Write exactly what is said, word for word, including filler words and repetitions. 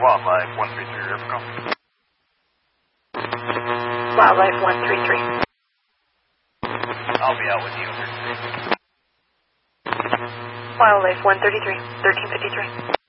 Wildlife one three three, River Call. Wildlife one three three. I'll be out with you, thirteen fifty-three. Wildlife one thirty-three, thirteen fifty-three.